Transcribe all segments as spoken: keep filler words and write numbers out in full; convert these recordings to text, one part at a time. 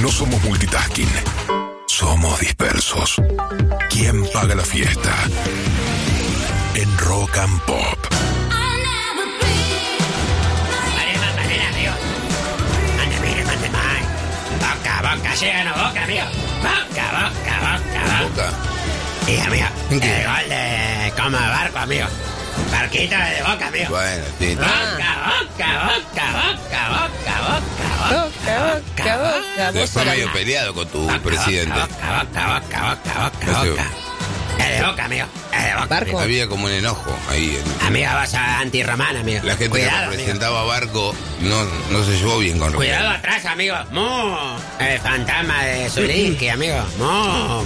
No somos multitasking. Somos dispersos. ¿Quién paga la fiesta? En Rock and Pop. Boca, boca, llega no boca, amigo. Boca, boca, boca, Boca. Y amigo, ¿En qué? el gol de como barco, amigo. Barquito de Boca, amigo. Bueno, sí. Boca, boca, boca, boca, boca, boca, Boca, boca, boca. Vos Después sos medio la- peleado con tu boca, presidente. Boca, boca, boca, boca, boca, Ese- boca. Es de Boca, amigo. Es de Boca. Barco. Había como un enojo ahí. En... Amigo, vas a antirromana, amigo. La gente Cuidado, que amigo. representaba a Barco no, no se llevó bien con Cuidado atrás, amigo. Mu. El fantasma de Zulinski, amigo. Mu,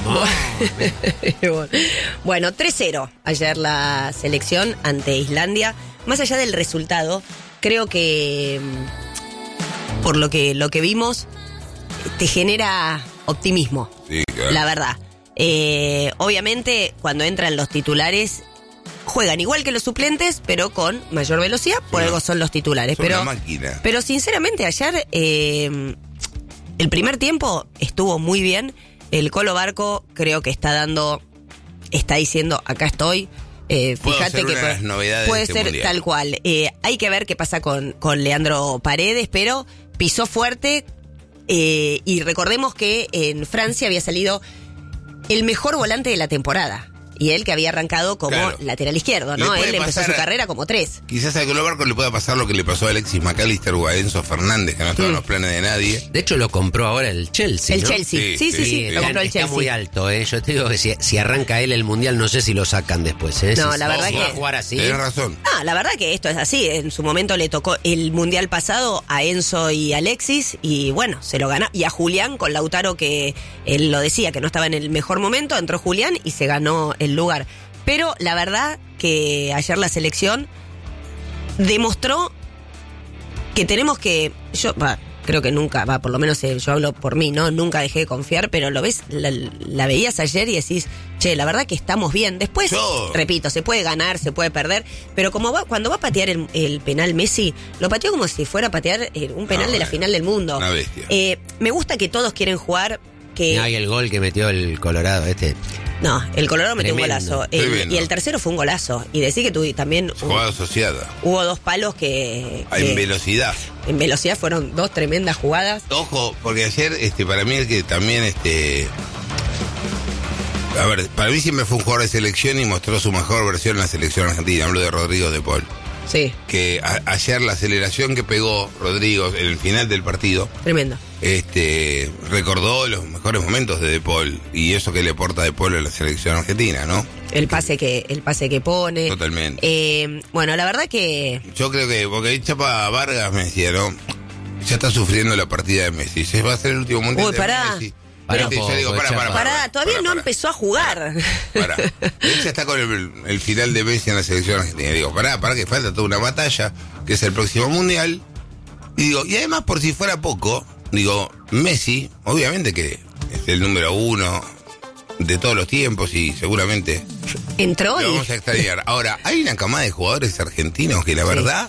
mu. Bueno, tres cero ayer la selección ante Islandia. Más allá del resultado, creo que mm, por lo que lo que vimos te genera optimismo, Sí, claro. la verdad. Eh, obviamente, cuando entran los titulares, juegan igual que los suplentes, pero con mayor velocidad, por Una- algo son los titulares. son Pero, una máquina. pero sinceramente, ayer eh, el primer tiempo estuvo muy bien. El Colo Barco creo que está dando, está diciendo, acá estoy. Eh, Puedo fíjate ser que una de las novedades puede de este ser mundial. tal cual. Eh, hay que ver qué pasa con, con Leandro Paredes, pero pisó fuerte. Eh, y recordemos que en Francia había salido el mejor volante de la temporada. Y él que había arrancado como Claro. lateral izquierdo, Le ¿no? puede Él empezó pasar su a- carrera como tres. Quizás a Colo Barco le pueda pasar lo que le pasó a Alexis McAllister o a Enzo Fernández, que no estaban en Mm. los planes de nadie. De hecho, lo compró ahora el Chelsea, El ¿no? Chelsea. Sí, Sí, sí, sí, sí, lo Está- compró el está Chelsea. muy alto, ¿eh? Yo te digo que si, si arranca él el Mundial, no sé si lo sacan después, ¿eh? No, Si- la verdad si que- va a jugar así. Tenés razón. Ah, la verdad que esto es así. En su momento le tocó el mundial pasado a Enzo y Alexis y bueno, se lo ganó. Y a Julián con Lautaro, que él lo decía, que no estaba en el mejor momento, entró Julián y se ganó el lugar. Pero la verdad que ayer la selección demostró que tenemos que... Yo va, creo que nunca, va, por lo menos eh, yo hablo por mí, ¿no? Nunca dejé de confiar, pero lo ves, la, la veías ayer y decís, che, la verdad que estamos bien. Después, Yo- repito, se puede ganar, se puede perder, pero como va, cuando va a patear el, el penal Messi, lo pateó como si fuera a patear eh, un penal No, de la bueno, final del mundo. una bestia. Eh, me gusta que todos quieren jugar, que... No, hay el gol que metió el Colorado, este. No, el Colorado metió un Tremendo, golazo. El- tremendo. y el tercero fue un golazo. Y decir que tuve también... un- Jugada asociada. hubo dos palos que... En que velocidad. en velocidad fueron dos tremendas jugadas. Ojo, porque ayer, este, para mí el que también, este... A ver, para mí siempre fue un jugador de selección y mostró su mejor versión en la selección argentina. Hablo de Rodrigo de Paul. Sí, Que a- ayer la aceleración que pegó Rodrigo en el final del partido, tremendo. este, recordó los mejores momentos de De Paul y eso que le aporta De Paul a la selección argentina, ¿no? El pase que, el pase que pone. Totalmente. Eh, bueno, la verdad que... Yo creo que, porque ahí Chapa Vargas me decía, ¿no? Ya está sufriendo la partida de Messi. Se va a ser el último mundial Uy, de pará. Messi. Pará Este, un yo digo, poco, pará, Chapa. pará, Pará, pará, todavía pará, no pará. empezó a jugar. Pará. Él ya está con el, el final de Messi en la selección argentina. Digo, pará, pará, que falta toda una batalla, que es el próximo mundial. Y digo, y además, por si fuera poco, digo, Messi, obviamente que es el número uno de todos los tiempos y seguramente Entró lo y... vamos a extrañar. Ahora, hay una camada de jugadores argentinos que la Sí. verdad,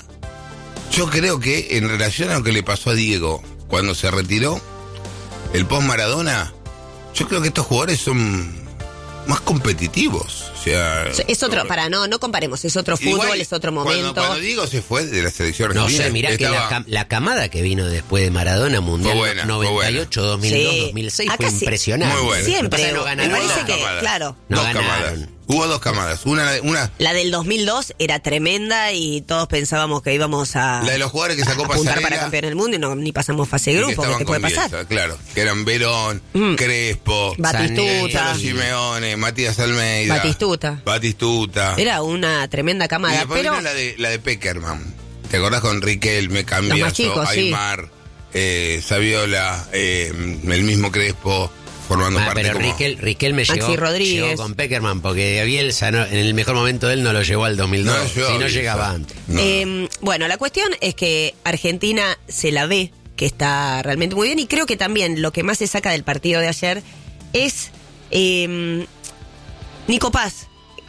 yo creo que en relación a lo que le pasó a Diego cuando se retiró, el post Maradona, yo creo que estos jugadores son más competitivos. O sea, Es otro, para no, no comparemos, es otro fútbol, igual, es otro cuando- momento. Cuando, Diego se fue de la selección No argentina, sé, mirá que estaba- la, cam- la camada que vino después de Maradona Mundial Fue buena, fue noventa y ocho, dos mil dos, Sí. dos mil seis Acá fue sí. impresionante. Muy buena. Lo que Siempre, pasa es que no me ganaron. parece dos que, camadas. claro. No dos ganaron. camadas. Hubo dos camadas. Una, una La del dos mil dos era tremenda y todos pensábamos que íbamos a, la de los jugadores que sacó a apuntar Pasarela, para campeón del mundo y no, ni pasamos fase de y que grupo, estaban ¿qué puede con pasar? Bielsa, claro, que eran Verón, Mm. Crespo, Batistuta. Cholo Simeone, Matías Almeida, Batistuta. Batistuta. Era una tremenda Y camada, después pero vino la de, la de Peckerman. ¿Te acordás con Riquelme, Los Cambiaso, más chicos, sí. Aymar, eh, Saviola, eh, el mismo Crespo, formando Ah, parte pero como... Riquel, Riquel me Maxi llegó, Rodríguez. llegó con Peckerman porque a Bielsa no- en el mejor momento de él no lo llevó al dos mil dos. No lo llevó si no Bielsa. llegaba antes. No. Eh, bueno, la cuestión es que Argentina se la ve que está realmente muy bien y creo que también lo que más se saca del partido de ayer es eh, Nico Paz,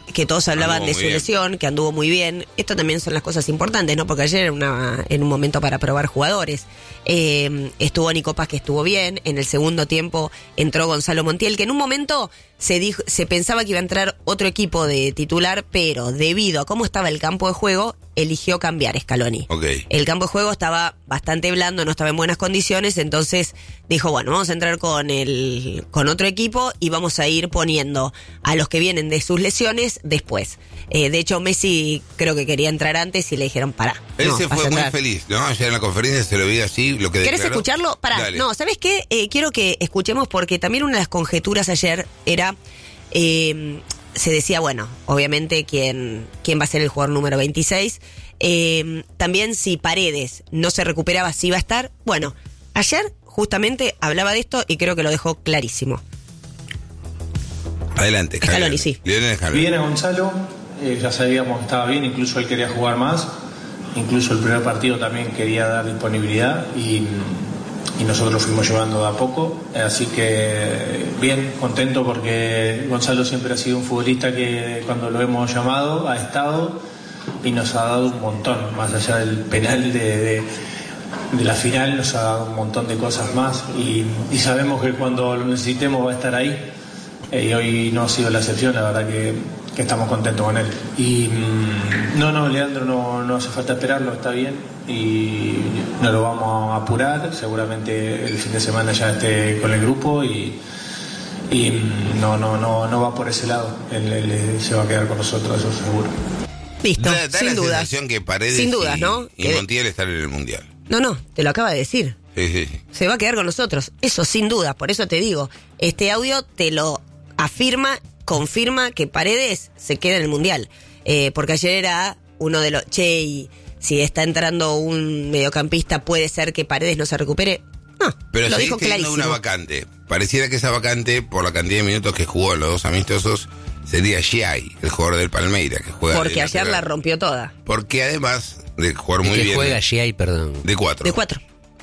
que todos hablaban Anduvo de muy su bien. lesión, que anduvo muy bien. Esto también son las cosas importantes, ¿no? Porque ayer era una, en un momento para probar jugadores. Eh, estuvo Nico Paz, que estuvo bien. En el segundo tiempo entró Gonzalo Montiel, que en un momento se dijo, se pensaba que iba a entrar otro equipo de titular, pero debido a cómo estaba el campo de juego, eligió cambiar Scaloni. Ok. El campo de juego estaba bastante blando, no estaba en buenas condiciones, entonces dijo, bueno, vamos a entrar con el con otro equipo y vamos a ir poniendo a los que vienen de sus lesiones después. Eh, de hecho, Messi creo que quería entrar antes y le dijeron, pará. Él no, se vas fue a muy entrar. feliz, ¿no? Ayer en la conferencia se lo vi así, lo que ¿Querés declaró. escucharlo? Pará, Dale. no, ¿sabés qué? Eh, quiero que escuchemos porque también una de las conjeturas ayer era... Eh, se decía, bueno, obviamente quién, quién va a ser el jugador número veintiséis. Eh, también si Paredes no se recuperaba, si iba a estar. Bueno, ayer justamente hablaba de esto y creo que lo dejó clarísimo. Adelante, Scaloni, sí. Lionel Scaloni. Bien a Gonzalo, eh, ya sabíamos que estaba bien, incluso él quería jugar más, incluso el primer partido también quería dar disponibilidad y, y nosotros fuimos llevando de a poco, así que bien, contento porque Gonzalo siempre ha sido un futbolista que cuando lo hemos llamado ha estado y nos ha dado un montón, más allá del penal de, de, de la final, nos ha dado un montón de cosas más y, y sabemos que cuando lo necesitemos va a estar ahí. Eh, y hoy no ha sido la excepción, la verdad que, que estamos contentos con él. Y mmm, no, no, Leandro no, no hace falta esperarlo, está bien y no lo vamos a apurar, seguramente el fin de semana ya esté con el grupo y, y mmm, no, no, no, no va por ese lado, él, él se va a quedar con nosotros, eso seguro. Listo, Da, da sin la dudas. sensación que Paredes Sin dudas, y, ¿no? y Que- Montiel están en el Mundial. No, no, te lo acaba de decir. Sí, sí, sí. Se va a quedar con nosotros. Eso sin duda, por eso te digo, este audio te lo afirma, confirma que Paredes se queda en el Mundial. Eh, porque ayer era uno de los... Che, y si está entrando un mediocampista, ¿puede ser que Paredes no se recupere? No, Pero lo seguís dijo teniendo clarísimo. una vacante. Pareciera que esa vacante, por la cantidad de minutos que jugó en los dos amistosos, sería Giai, el jugador del Palmeiras, que juega Porque de ayer la lateral. rompió toda. Porque además de jugar ¿Y muy que bien... juega Giai, perdón? De cuatro. De cuatro.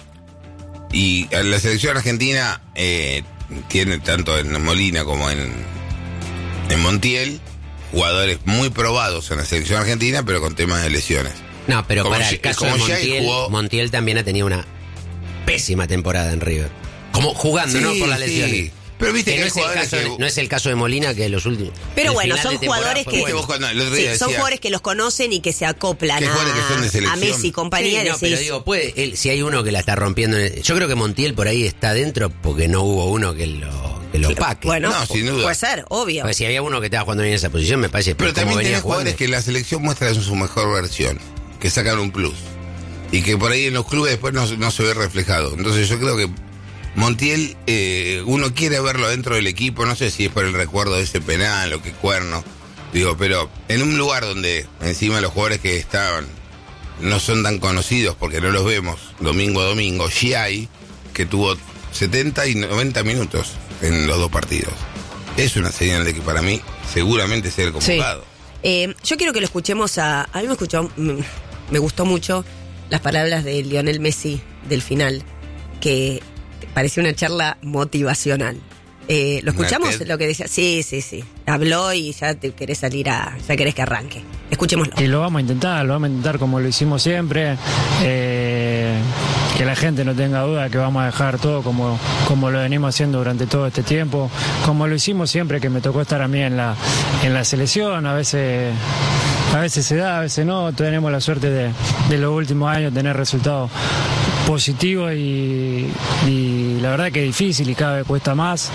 Y la selección argentina eh, tiene tanto en Molina como en, en Montiel jugadores muy probados en la selección argentina, pero con temas de lesiones. No, pero Como para Gi- el caso como de Giai Montiel, jugó- Montiel también ha tenido una pésima temporada en River. Como jugando, Sí, no por las sí. lesiones. Pero viste Que que no, hay es el jugadores caso que- de- no es el caso de Molina, que los últimos. Pero el bueno, final son de temporada jugadores fue que... Viste bueno. vos cuando el otro Sí, día son decía- jugadores que los conocen y que se acoplan ¿Qué a, jugadores que son de a selección? Messi y compañía. Sí, y no, pero decís, digo, puede, él, si hay uno que la está rompiendo, en el- yo creo que Montiel por ahí está dentro porque no hubo uno que lo, que lo paque. bueno, No, sin duda. puede ser, obvio. Porque si había uno que estaba jugando bien en esa posición, me parece. Pero como también venía tenés jugando. jugadores que la selección muestra en su mejor versión, que sacan un plus. Y que por ahí en los clubes después no, no se ve reflejado. Entonces yo creo que Montiel, eh, uno quiere verlo dentro del equipo, no sé si es por el recuerdo de ese penal o qué cuerno. Digo, pero en un lugar donde encima los jugadores que estaban no son tan conocidos porque no los vemos domingo a domingo, Giai, que tuvo setenta y noventa minutos en los dos partidos. Es una señal de que para mí seguramente sea el convocado. Eh, yo quiero que lo escuchemos a... A mí me escuchó, mm, me gustó mucho las palabras de Lionel Messi del final, que parecía una charla motivacional. Eh, ¿Lo ¿Una escuchamos? TED? Lo que decía. Sí, sí, sí. Habló y ya te querés salir a... Ya querés que arranque. Escuchémoslo. Y lo vamos a intentar, lo vamos a intentar como lo hicimos siempre. Eh, que la gente no tenga duda que vamos a dejar todo como, como lo venimos haciendo durante todo este tiempo. Como lo hicimos siempre que me tocó estar a mí en la, en la selección. A veces, a veces se da, a veces no. Tenemos la suerte de, de los últimos años tener resultados positivos y, y la verdad que es difícil y cada vez cuesta más.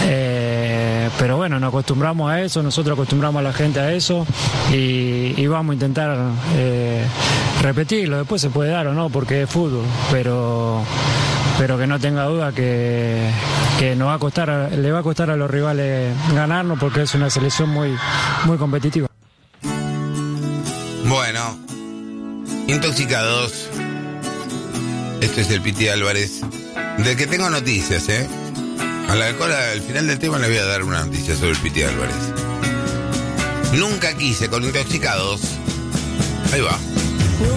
Eh, pero bueno, nos acostumbramos a eso, nosotros acostumbramos a la gente a eso y, y vamos a intentar eh, repetirlo. Después se puede dar o no porque es fútbol, pero, pero que no tenga duda que, que nos va a costar, le va a costar a los rivales ganarnos porque es una selección muy, muy competitiva. Bueno, intoxicados. Este es el Piti Álvarez, del que tengo noticias, ¿eh? A la cola, al final del tema le voy a dar una noticia sobre el Piti Álvarez. Nunca quise con intoxicados. Ahí va.